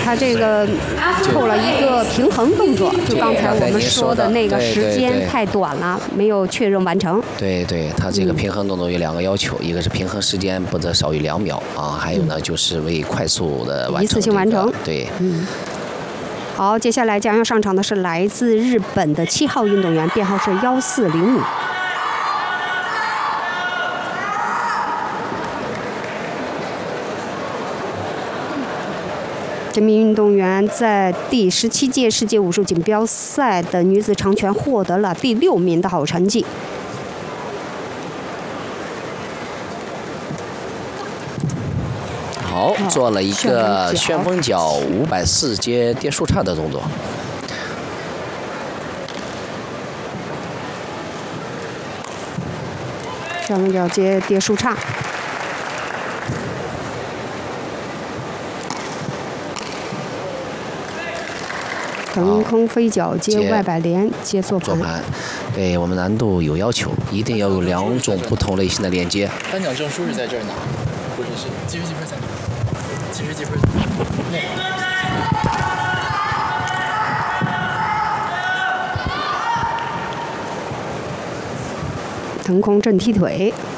他这个扣了一个平衡动作，就刚才我们说的那个时间太短了，没有确认完成。 对，他这个平衡动作有2个要求，一个是平衡时间不得少于2秒啊，还有呢就是为快速的完成、 一次性完成。 对， 好，接下来将要上场的是来自日本的7号运动员，编号是1405。这名运动员在第17届世界武术锦标赛的女子长拳获得了第6名的好成绩。 好，做了一个旋风脚540阶跌树叉的动作。 旋风脚接跌树叉。腾空飞脚接外摆连接坐盘， 对我们难度有要求，一定要有2种不同类型的连接。 颁奖证书是在这儿拿，不是计时积分在哪？计时积分腾空正踢腿。